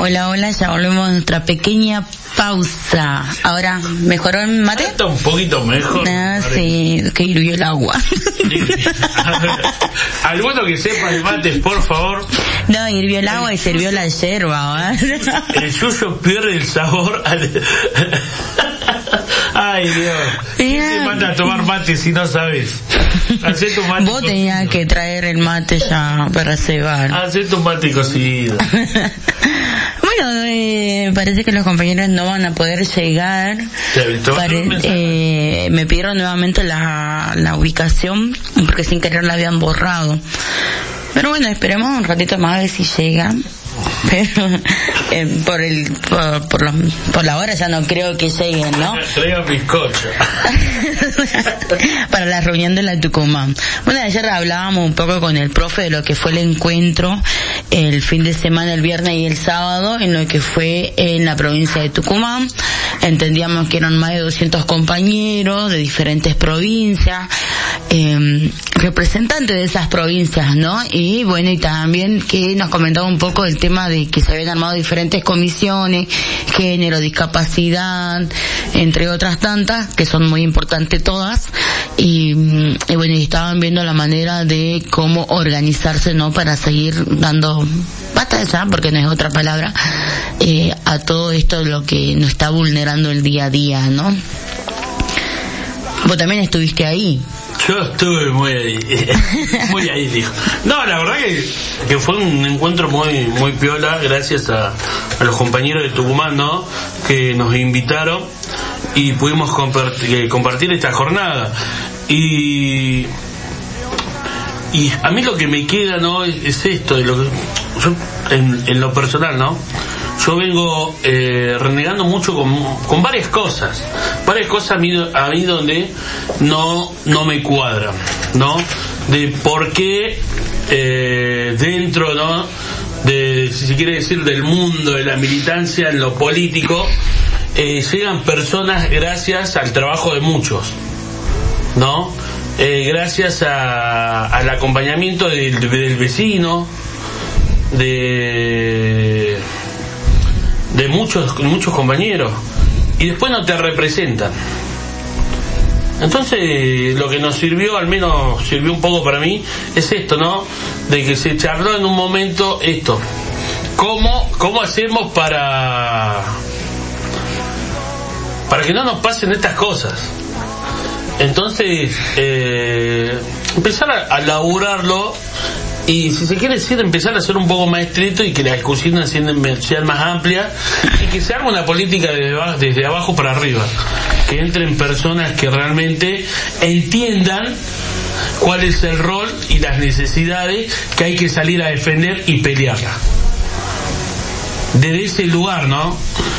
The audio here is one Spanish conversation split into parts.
Hola, ya volvemos a nuestra pequeña pausa. Ahora, ¿mejoró el mate? Está un poquito mejor. Sí, que hirvió el agua. Alguno que sepa el mate, por favor. No, hirvió el agua y sirvió la yerba. El suyo pierde el sabor. Ay, Dios. ¿Quién te manda a tomar mate si no sabes? Hacé tu mate. Vos tenías que traer el mate ya para cebar. Hacé tu mate cocido. Bueno, parece que los compañeros no van a poder llegar. Me pidieron nuevamente la ubicación porque sin querer la habían borrado. Pero bueno, esperemos un ratito más a ver si llegan. Pero por la hora ya no creo que lleguen, ¿no? Traigo bizcocho. Para la reunión de la Tucumán. Bueno, ayer hablábamos un poco con el profe de lo que fue el encuentro el fin de semana, el viernes y el sábado, en lo que fue en la provincia de Tucumán. Entendíamos que eran más de 200 compañeros de diferentes provincias, representantes de esas provincias, ¿no? Y bueno, y también que nos comentaba un poco el tema de que se habían armado diferentes comisiones, género, discapacidad, entre otras tantas, que son muy importantes todas, y bueno, y estaban viendo la manera de cómo organizarse, ¿no? Para seguir dando batalla, porque no es otra palabra, a todo esto lo que nos está vulnerando el día a día, ¿no? Vos también estuviste ahí. Yo estuve muy ahí, dijo. No, la verdad que fue un encuentro muy piola, gracias a los compañeros de Tucumán, ¿no? Que nos invitaron y pudimos compartir esta jornada. Y a mí lo que me queda, ¿no? Es esto, de lo que yo, en lo personal, ¿no? Yo vengo renegando mucho con varias cosas a mí donde no me cuadran, ¿no? De por qué dentro, ¿no? De, si se quiere decir, del mundo de la militancia en lo político, llegan personas gracias al trabajo de muchos, ¿no? Gracias al acompañamiento del vecino, de muchos compañeros, y después no te representan. Entonces lo que nos sirvió, al menos sirvió un poco para mí, es esto, ¿no? De que se charló en un momento esto, cómo hacemos para que no nos pasen estas cosas. Entonces empezar a laburarlo, y si se quiere decir, empezar a ser un poco más estricto y que las discusiones sean más amplias y que se haga una política desde abajo para arriba, que entren personas que realmente entiendan cuál es el rol y las necesidades que hay que salir a defender y pelearla desde ese lugar, ¿no?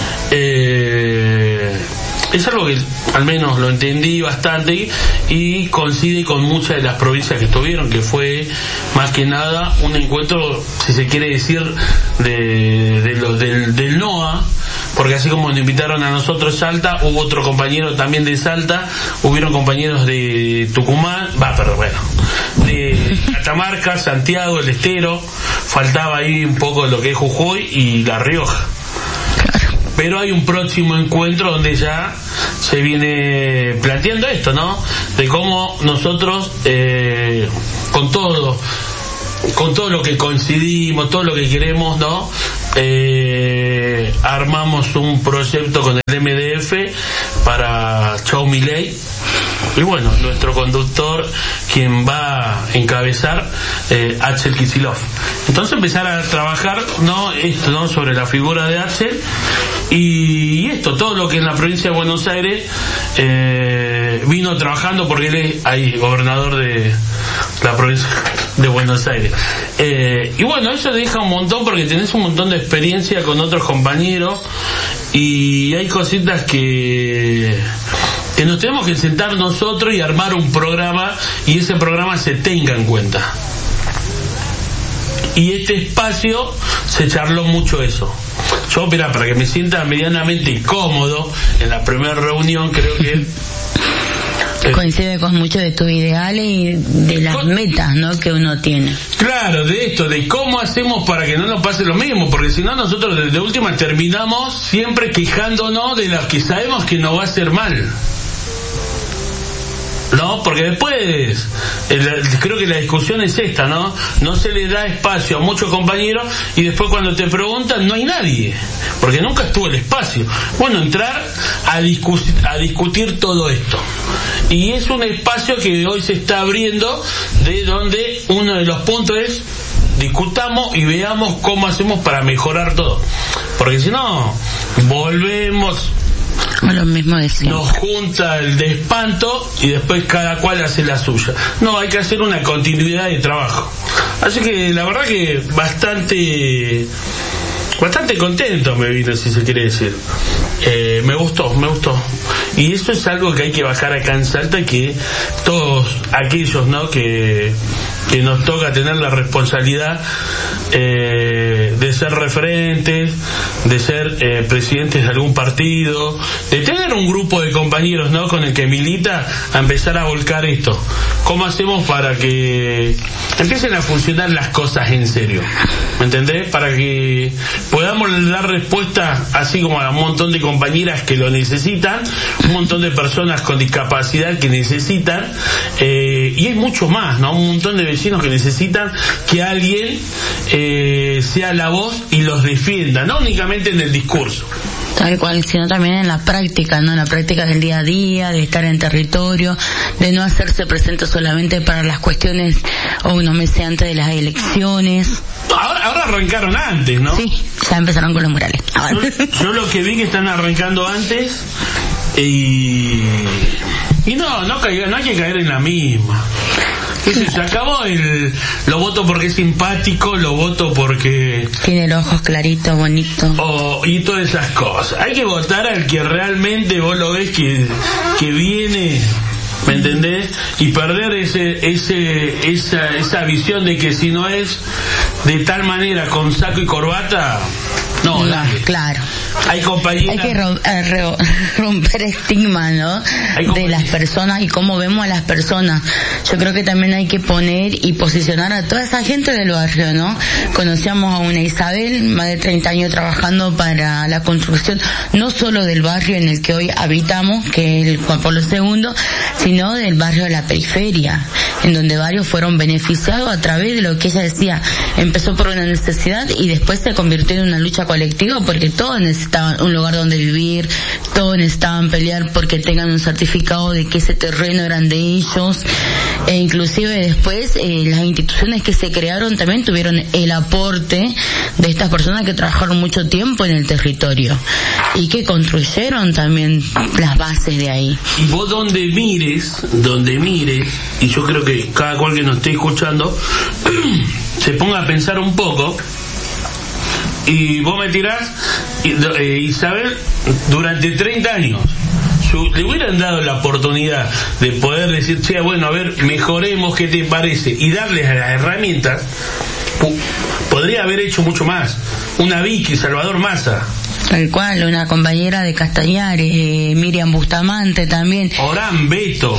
Es algo que al menos lo entendí bastante y coincide con muchas de las provincias que estuvieron, que fue más que nada un encuentro, si se quiere decir, del NOA, porque así como nos invitaron a nosotros Salta, hubo otro compañero también de Salta, hubieron compañeros de Tucumán, de Catamarca, Santiago, el Estero, faltaba ahí un poco de lo que es Jujuy y La Rioja. Pero hay un próximo encuentro donde ya se viene planteando esto, ¿no? De cómo nosotros, con todo lo que coincidimos, todo lo que queremos, ¿no? Armamos un proyecto con el MDF para Chau Milei. Y bueno, nuestro conductor, quien va a encabezar, Axel Kicillof. Entonces empezar a trabajar, ¿no? Esto, ¿no? Sobre la figura de Axel y esto, todo lo que en la provincia de Buenos Aires vino trabajando, porque él es ahí gobernador de la provincia de Buenos Aires. Y bueno, eso deja un montón, porque tenés un montón de experiencia con otros compañeros y hay cositas que nos tenemos que sentar nosotros y armar un programa, y ese programa se tenga en cuenta. Y este espacio se charló mucho eso. Yo, mira, para que me sienta medianamente cómodo en la primera reunión, creo que Coincide con muchos de tus ideales y de las metas, ¿no?, que uno tiene. Claro, de esto, de cómo hacemos para que no nos pase lo mismo, porque si no nosotros de última terminamos siempre quejándonos de lo que sabemos que nos va a hacer mal. No, porque después creo que la discusión es esta, ¿no? No se le da espacio a muchos compañeros y después cuando te preguntan no hay nadie, porque nunca estuvo el espacio. Bueno, entrar a discutir todo esto. Y es un espacio que hoy se está abriendo, de donde uno de los puntos es discutamos y veamos cómo hacemos para mejorar todo. Porque si no, volvemos... Lo mismo nos junta el de espanto y después cada cual hace la suya. No, hay que hacer una continuidad de trabajo. Así que la verdad que bastante contento me vino, si se quiere decir. Me gustó. Y eso es algo que hay que bajar acá en Salta, que todos aquellos, ¿no?, que nos toca tener la responsabilidad de ser referentes, de ser presidentes de algún partido, de tener un grupo de compañeros, ¿no?, con el que milita, a empezar a volcar esto. ¿Cómo hacemos para que empiecen a funcionar las cosas en serio? ¿Me entendés? Para que podamos dar respuesta, así como a un montón de compañeras que lo necesitan, un montón de personas con discapacidad que necesitan, y hay mucho más, ¿no? Un montón de vecinos que necesitan que alguien sea la voz y los defienda, no únicamente en el discurso. Tal cual, sino también en la práctica, ¿no? En la práctica del día a día, de estar en territorio, de no hacerse presente solamente para las cuestiones o unos meses antes de las elecciones. Ahora arrancaron antes, ¿no? Sí, ya empezaron con los murales. Yo lo que vi que están arrancando antes y no hay que caer en la misma. Se acabó lo voto porque es simpático, lo voto porque tiene los ojos claritos, bonitos, y todas esas cosas. Hay que votar al que realmente vos lo ves que viene, ¿me entendés? Y perder esa visión de que si no es de tal manera con saco y corbata, no, claro. Hay compañeras... Hay que romper estigma, ¿no?, de las personas y cómo vemos a las personas. Yo creo que también hay que poner y posicionar a toda esa gente del barrio, ¿no? Conocíamos a una Isabel, más de 30 años trabajando para la construcción, no solo del barrio en el que hoy habitamos, que es el Juan Pablo II, sino del barrio de la periferia, en donde varios fueron beneficiados a través de lo que ella decía. Empezó por una necesidad y después se convirtió en una lucha colectiva, porque todos necesitaban un lugar donde vivir, todos necesitaban pelear porque tengan un certificado de que ese terreno eran de ellos, e inclusive después las instituciones que se crearon también tuvieron el aporte de estas personas que trabajaron mucho tiempo en el territorio y que construyeron también las bases de ahí. Y vos donde mires, y yo creo que cada cual que nos esté escuchando se ponga a pensar un poco, y vos me tirás, Isabel, durante 30 años, le hubieran dado la oportunidad de poder decir, che, bueno, a ver, mejoremos, ¿qué te parece? Y darles las herramientas, podría haber hecho mucho más. Una Vicky, Salvador Massa. Tal cual, una compañera de Castañares, Miriam Bustamante también. Orán, Beto.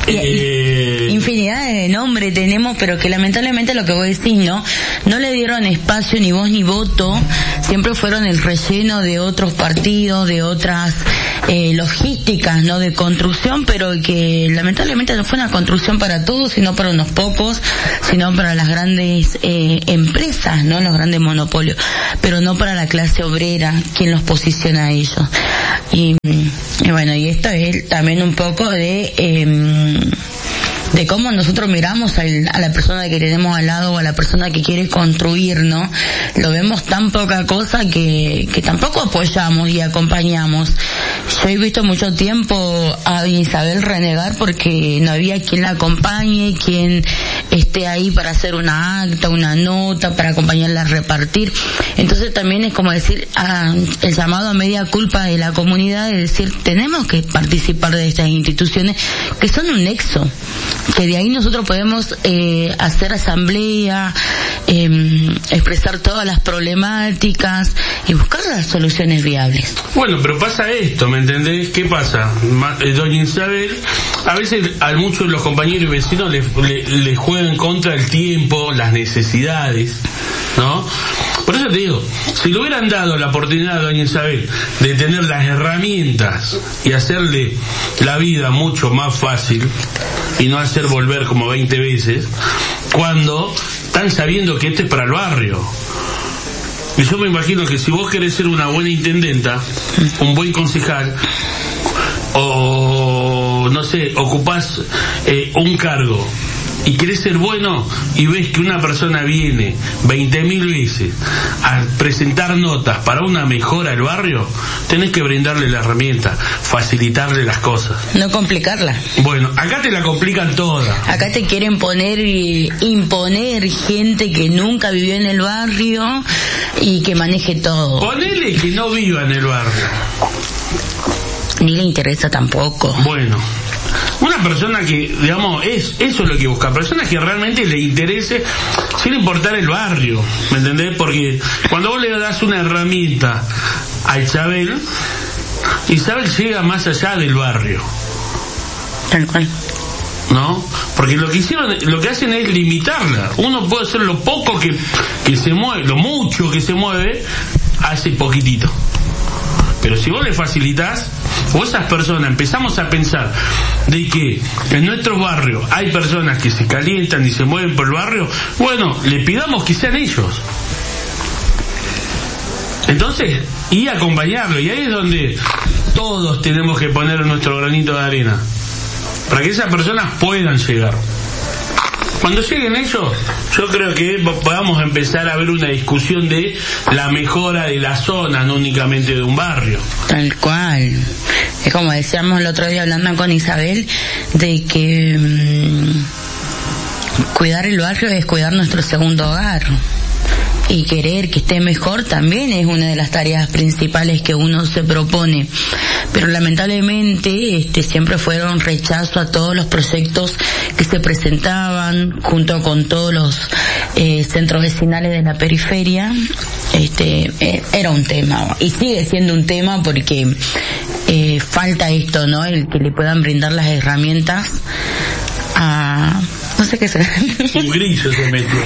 Infinidad de nombres tenemos, pero que lamentablemente lo que vos decís, no le dieron espacio ni voz ni voto, siempre fueron el relleno de otros partidos, de otras logísticas, ¿no?, de construcción, pero que lamentablemente no fue una construcción para todos, sino para unos pocos, sino para las grandes empresas, ¿no?, los grandes monopolios, pero no para la clase obrera, quien los posiciona a ellos. Y bueno, y esto es también un poco de cómo nosotros miramos a la persona que tenemos al lado, o a la persona que quiere construir, ¿no? Lo vemos tan poca cosa que tampoco apoyamos y acompañamos. Yo he visto mucho tiempo a Isabel renegar porque no había quien la acompañe, quien esté ahí para hacer una acta, una nota, para acompañarla a repartir. Entonces también es como decir, el llamado a media culpa de la comunidad, de decir, tenemos que participar de estas instituciones que son un nexo, que de ahí nosotros podemos hacer asamblea, expresar todas todas las problemáticas y buscar las soluciones viables. Bueno, pero pasa esto, ¿me entendés? ¿Qué pasa? Doña Isabel, a veces a muchos de los compañeros y vecinos le juegan contra el tiempo, las necesidades, ¿no? Por eso te digo, si le hubieran dado la oportunidad a doña Isabel de tener las herramientas y hacerle la vida mucho más fácil y no hacer volver como 20 veces, cuando están sabiendo que este es para el barrio. Y yo me imagino que si vos querés ser una buena intendenta, un buen concejal, o no sé, ocupás un cargo y querés ser bueno y ves que una persona viene 20.000 veces a presentar notas para una mejora del barrio, tenés que brindarle la herramienta, facilitarle las cosas. No complicarla. Bueno, acá te la complican toda. Acá te quieren imponer gente que nunca vivió en el barrio y que maneje todo. Ponele que no viva en el barrio. Ni le interesa tampoco. Bueno, una persona que, digamos, eso es lo que busca, personas que realmente le interese sin importar el barrio, ¿me entendés? Porque cuando vos le das una herramienta a Isabel llega más allá del barrio. Tal cual. ¿No? Porque lo que hacen es limitarla. Uno puede hacer lo poco que se mueve, lo mucho que se mueve, hace poquitito. Pero si vos le facilitás, o esas personas empezamos a pensar de que en nuestros barrios hay personas que se calientan y se mueven por el barrio, bueno, le pidamos que sean ellos. Entonces, y acompañarlo, y ahí es donde todos tenemos que poner nuestro granito de arena, para que esas personas puedan llegar. Cuando lleguen ellos, yo creo que podamos empezar a ver una discusión de la mejora de la zona, no únicamente de un barrio. Tal cual. Es como decíamos el otro día hablando con Isabel, de que cuidar el barrio es cuidar nuestro segundo hogar. Y querer que esté mejor también es una de las tareas principales que uno se propone. Pero lamentablemente siempre fueron rechazo a todos los proyectos que se presentaban junto con todos los centros vecinales de la periferia. Era un tema y sigue siendo un tema porque falta esto, ¿no? El que le puedan brindar las herramientas a... No sé qué será. Un grillo se metió.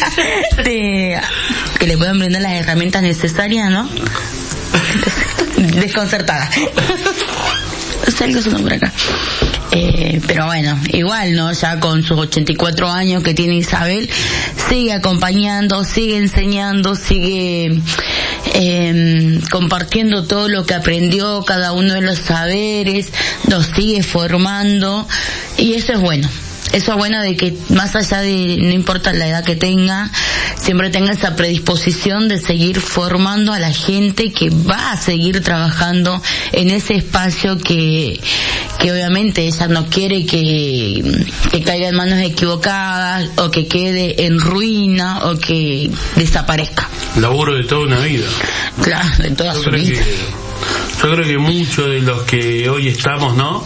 Que le puedan brindar las herramientas necesarias, ¿no? Desconcertada. Salgo su nombre acá. Pero bueno, igual, ¿no? Ya con sus 84 años que tiene Isabel, sigue acompañando, sigue enseñando, sigue compartiendo todo lo que aprendió, cada uno de los saberes, los sigue formando, y eso es bueno. Eso es bueno, de que más allá de, no importa la edad que tenga, siempre tenga esa predisposición de seguir formando a la gente que va a seguir trabajando en ese espacio que obviamente ella no quiere que caiga en manos equivocadas o que quede en ruina o que desaparezca. Laburo de toda una vida. Claro, de toda su vida. Yo creo que muchos de los que hoy estamos, ¿no?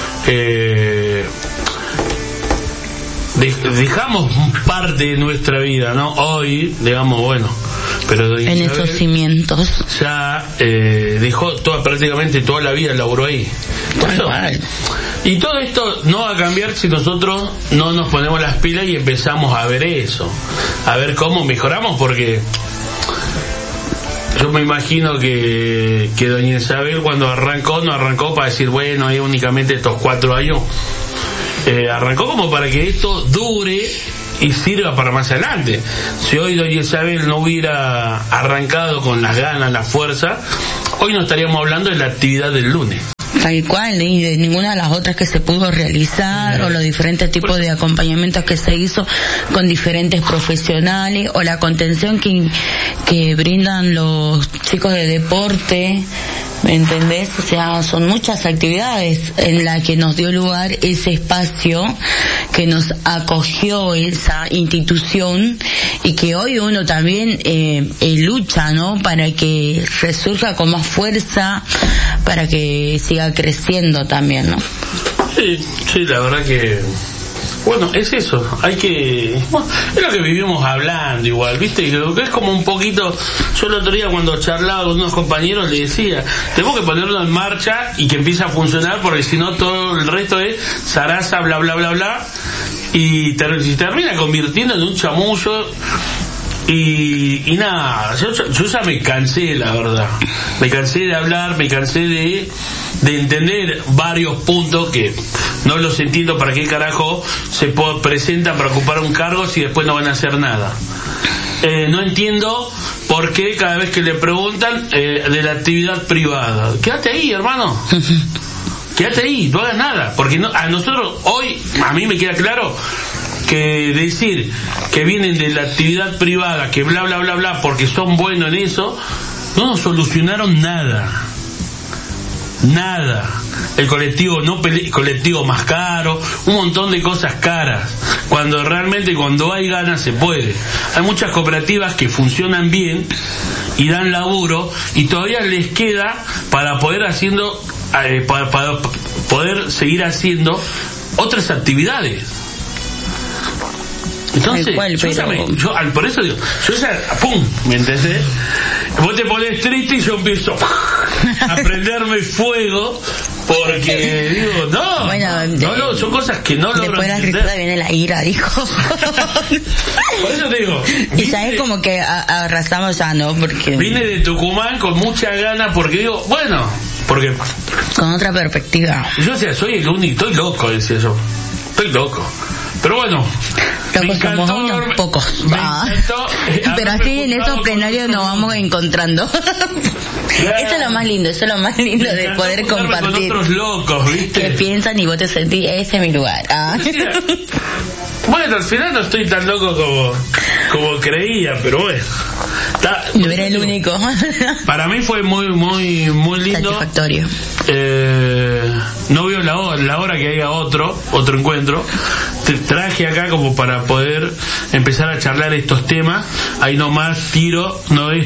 Dejamos parte de nuestra vida, ¿no? Hoy, digamos, bueno, pero en esos cimientos ya dejó prácticamente toda la vida, laburó ahí. Y todo esto no va a cambiar si nosotros no nos ponemos las pilas y empezamos a ver eso, a ver cómo mejoramos, porque yo me imagino que doña Isabel cuando no arrancó para decir, bueno, hay únicamente estos 4 años. Arrancó como para que esto dure y sirva para más adelante. Si hoy doña Isabel no hubiera arrancado con las ganas, la fuerza, hoy no estaríamos hablando de la actividad del lunes. Tal cual, y de ninguna de las otras que se pudo realizar, o los diferentes tipos de acompañamientos que se hizo con diferentes profesionales, o la contención que brindan los chicos de deporte, ¿me entendés? O sea, son muchas actividades en las que nos dio lugar ese espacio, que nos acogió esa institución, y que hoy uno también lucha, ¿no? Para que resurja con más fuerza, para que siga creciendo también, ¿no? Sí, la verdad que bueno, es eso, hay que... Bueno, es lo que vivimos hablando igual, ¿viste? Es como un poquito... Yo el otro día cuando charlaba con unos compañeros le decía, tenemos que ponerlo en marcha y que empiece a funcionar, porque si no todo el resto es zaraza, bla, bla, bla, bla, y termina convirtiendo en un chamullo. Y nada, yo ya me cansé, la verdad. Me cansé de hablar, me cansé de entender varios puntos que no los entiendo para qué carajo se presentan para ocupar un cargo si después no van a hacer nada. No entiendo por qué cada vez que le preguntan de la actividad privada. Quédate ahí, hermano. Quédate ahí, no hagas nada. Porque a nosotros hoy, a mí me queda claro que decir que vienen de la actividad privada, que bla bla bla bla, porque son buenos en eso, no nos solucionaron nada. El colectivo colectivo más caro, un montón de cosas caras, cuando realmente cuando hay ganas se puede. Hay muchas cooperativas que funcionan bien y dan laburo y todavía les queda para poder para poder seguir haciendo otras actividades. Entonces, por eso digo, yo ya, ¡pum! ¿Me entendés? Vos te ponés triste y yo empiezo a prenderme fuego, porque digo, no, bueno, son cosas que no logro después de la tristeza viene la ira, dijo. Por eso te digo. Y sabes como que arrasamos ya, ¿no? Porque vine de Tucumán con mucha gana, porque digo, bueno, porque con otra perspectiva. Yo decía, soy el único, estoy loco, decía yo. Estoy loco. Pero bueno, locos somos unos pocos. Pero así en esos plenarios nos vamos encontrando. Claro. Eso es lo más lindo, de poder compartir con otros locos, ¿viste? Que piensan y vos te sentís, ese es mi lugar. Bueno, al final no estoy tan loco como creía, pero bueno. No era el único. Para mí fue muy lindo. Satisfactorio. No veo la hora que haya otro encuentro. Te traje acá como para poder empezar a charlar estos temas. Ahí nomás tiro,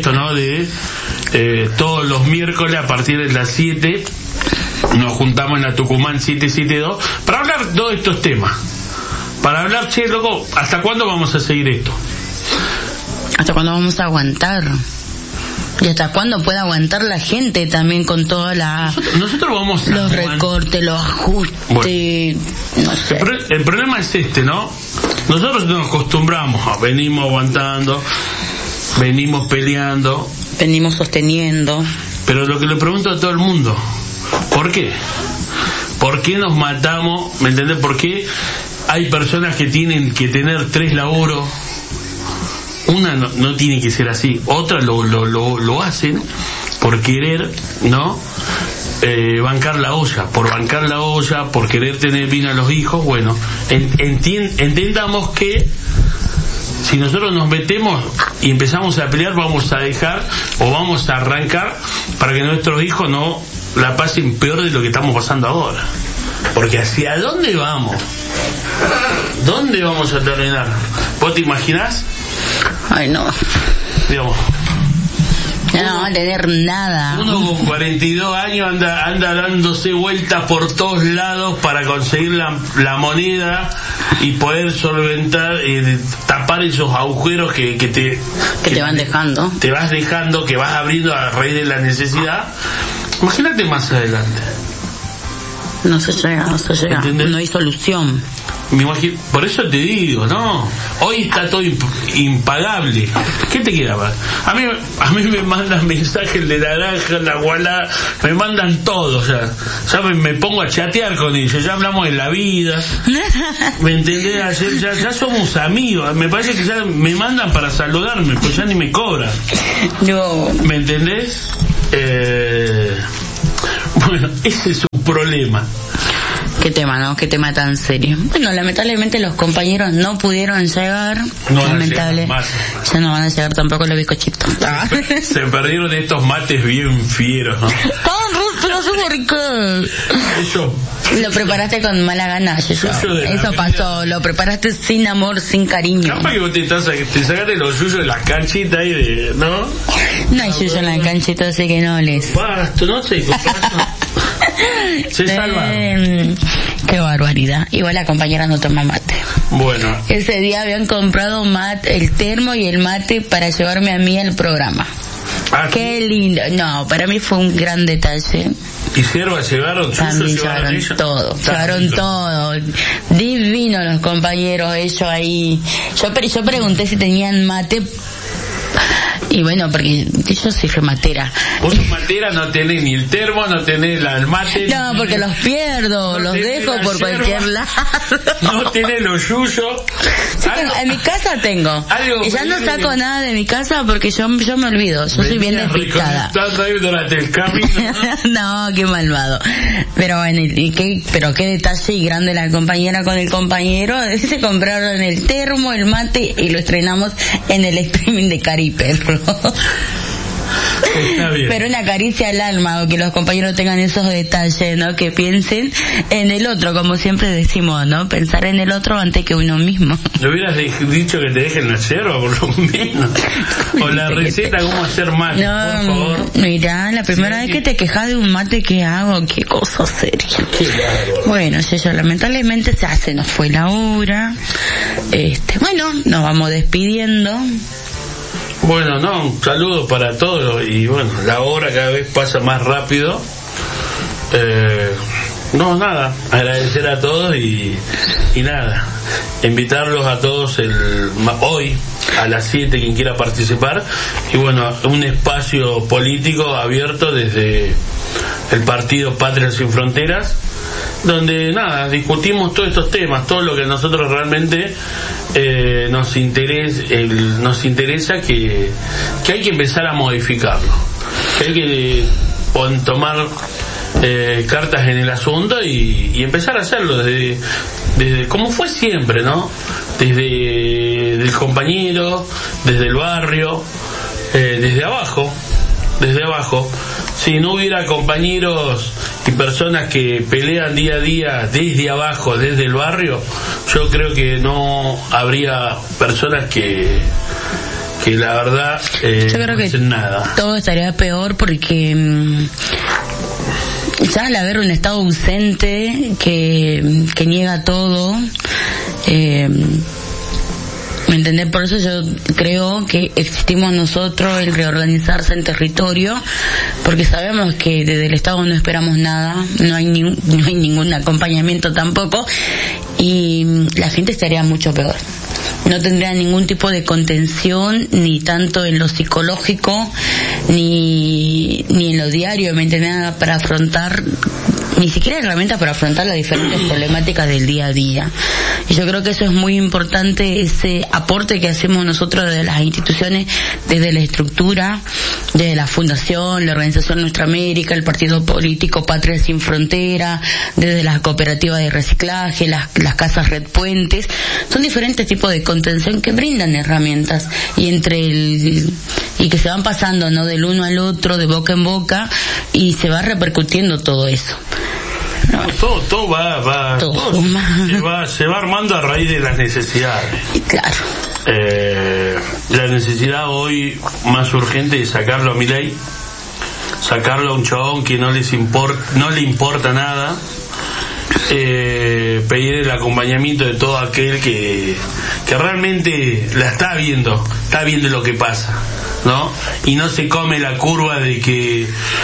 de todos los miércoles a partir de las 7 nos juntamos en la Tucumán 772 para hablar de todos estos temas. Para hablar, che, loco, ¿hasta cuándo vamos a seguir esto? ¿Hasta cuándo vamos a aguantar? ¿Y hasta cuándo puede aguantar la gente también con toda nosotros vamos a los recortes, los ajustes? Bueno, no sé. El problema es ¿no? Nosotros nos acostumbramos, venimos aguantando, venimos peleando, venimos sosteniendo. Pero lo que le pregunto a todo el mundo, ¿por qué? ¿Por qué nos matamos? ¿Me entendés? ¿Por qué hay personas que tienen que tener 3 laburos? Una no tiene que ser así, otra lo hacen por querer, ¿no? Bancar la olla, por querer tener bien a los hijos. Bueno, entendamos que si nosotros nos metemos y empezamos a pelear, vamos a dejar o vamos a arrancar para que nuestros hijos no la pasen peor de lo que estamos pasando ahora. Porque ¿hacia dónde vamos? ¿Dónde vamos a terminar? ¿Vos te imaginás? Ay, no. Digamos, ya no va a tener nada. Uno con 42 años anda dándose vueltas por todos lados para conseguir la moneda y poder solventar, tapar esos agujeros que te van dejando. Te vas dejando, que vas abriendo a raíz de la necesidad. Imagínate más adelante. No se llega. ¿Entendés? No hay solución. Por eso te digo, ¿no? Hoy está todo impagable. ¿Qué te queda más? A mí me mandan mensajes de naranja, la guala, me mandan todo ya me pongo a chatear con ellos, ya hablamos de la vida. ¿Me entendés? Ayer ya somos amigos. Me parece que ya me mandan para saludarme, pues ya ni me cobran. No. ¿Me entendés? Bueno, ese es un problema. Qué tema, ¿no? Qué tema tan serio. Bueno, lamentablemente los compañeros no pudieron llegar. Lamentable. Ya no van a llegar tampoco los bizcochitos. Se perdieron estos mates bien fieros, ¿no? No sé por qué. Eso. Lo preparaste con mala gana, eso pasó. Lo preparaste sin amor, sin cariño. Capaz que vos te sacaste los yuyos de la canchita ahí ¿no? No hay yuyo en la canchita, así que no les. Pasto, no sé. Se salvaron. Qué barbaridad. Igual la compañera no toma mate. Bueno. Ese día habían comprado mate, el termo y el mate para llevarme a mí al programa. ¿Ah, qué lindo. No, para mí fue un gran detalle. ¿Y sierva llevaron? También llevaron todo. Llevaron todo. Divinos los compañeros, ellos ahí. Yo pregunté si tenían mate. Y bueno, porque yo soy rematera. Vos sos matera, no tenés ni el termo, no tenés el mate. No, porque los pierdo, los dejo por cualquier lado. No tenés los yuyos. Sí, en mi casa tengo. Y ya no saco nada de mi casa porque yo me olvido. Yo soy bien despistada. Durante el camino, ¿no? No, qué malvado. Pero bueno, pero qué detalle y grande la compañera con el compañero. Se compraron el termo, el mate y lo estrenamos en el streaming de Cari Perro. Está bien. Pero una caricia al alma, que los compañeros tengan esos detalles, ¿no? Que piensen en el otro, como siempre decimos, ¿no? Pensar en el otro antes que uno mismo. ¿Le hubieras dicho que te dejen la yerba, por lo menos? O la receta, cómo hacer mate, no, por favor. Mirá, la primera vez que te quejas de un mate, ¿qué hago? Qué cosa seria. Bueno, yo lamentablemente se nos fue la hora. Bueno, nos vamos despidiendo. Bueno, un saludo para todos y bueno, la hora cada vez pasa más rápido. Nada, agradecer a todos y nada, invitarlos a todos hoy a las 7 quien quiera participar y bueno, un espacio político abierto desde el partido Patria Sin Fronteras, donde nada, discutimos todos estos temas, todo lo que a nosotros realmente nos interesa que hay que empezar a modificarlo, que hay que tomar cartas en el asunto y empezar a hacerlo desde como fue siempre, ¿no? Desde el compañero, desde el barrio, desde abajo. Si no hubiera compañeros y personas que pelean día a día desde abajo, desde el barrio, yo creo que no habría personas que la verdad yo creo no hacen nada. Todo estaría peor porque ya al haber un Estado ausente que niega todo, ¿me entendés? Por eso yo creo que existimos nosotros, el reorganizarse en territorio, porque sabemos que desde el Estado no esperamos nada, no hay ningún acompañamiento tampoco, y la gente estaría mucho peor. No tendría ningún tipo de contención, ni tanto en lo psicológico, ni en lo diario, ¿me entendés? Nada para afrontar, ni siquiera herramientas para afrontar las diferentes problemáticas del día a día. Y yo creo que eso es muy importante, ese aporte que hacemos nosotros desde las instituciones, desde la estructura, desde la Fundación, la Organización Nuestra América, el partido político Patria Sin Frontera, desde las cooperativas de reciclaje, las casas Red Puentes. Son diferentes tipos de contención que brindan herramientas y y que se van pasando, ¿no? Del uno al otro, de boca en boca, y se va repercutiendo todo eso. No, todo se va armando a raíz de las necesidades. Claro. La necesidad hoy más urgente es sacarlo a Milei, sacarlo a un chabón que no le importa nada, pedir el acompañamiento de todo aquel que realmente la está viendo lo que pasa, ¿no? Y no se come la curva de que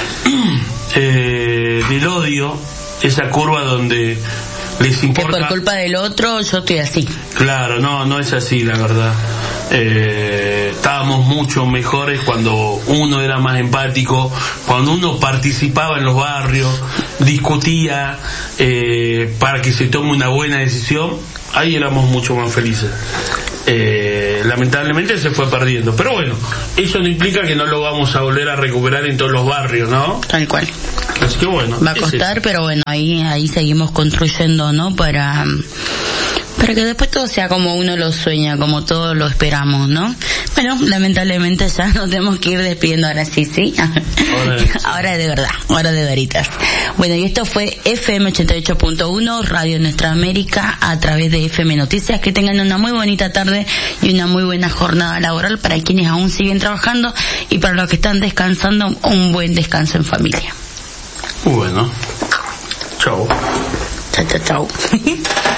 del odio, esa curva donde les importa que por culpa del otro yo estoy así. Claro, no es así, la verdad. Estábamos mucho mejores cuando uno era más empático, cuando uno participaba en los barrios, discutía para que se tome una buena decisión. Ahí éramos mucho más felices. Lamentablemente se fue perdiendo, pero bueno, eso no implica que no lo vamos a volver a recuperar en todos los barrios, ¿no? Tal cual. Así que bueno, va a costar, pero bueno, ahí seguimos construyendo, ¿no? Para que después todo sea como uno lo sueña, como todos lo esperamos, ¿no? Bueno, lamentablemente ya nos tenemos que ir despidiendo ahora sí. Ahora de verdad, ahora de veritas. Bueno, y esto fue FM 88.1, Radio Nuestra América, a través de FM Noticias. Que tengan una muy bonita tarde y una muy buena jornada laboral para quienes aún siguen trabajando, y para los que están descansando, un buen descanso en familia. Bueno. Chau. Chau.